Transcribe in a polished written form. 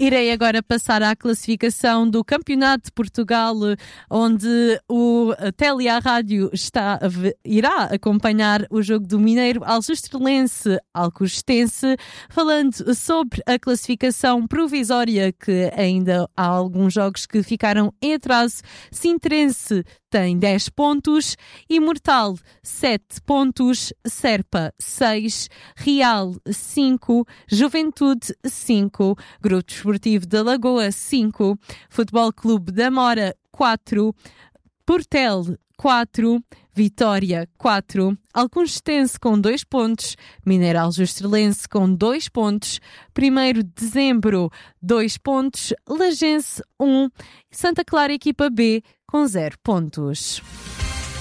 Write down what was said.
Irei agora passar à classificação do Campeonato de Portugal, onde o Telia Rádio irá acompanhar o jogo do Mineiro Aljustreleense-Alcojestense, falando sobre a classificação provisória, que ainda há alguns jogos que ficaram em atraso. Sintrense tem 10 pontos, Imortal 7 pontos, Serpa 6, Real 5, Juventude 5, Grupo Desportivo da Lagoa 5, Futebol Clube da Mora 4, Portel 4, Vitória 4, Alconchestense com 2 pontos, Mineiro Aljustreleense com 2 pontos, 1º de Dezembro 2 pontos, Lagense 1, Santa Clara Equipa B com 0 pontos.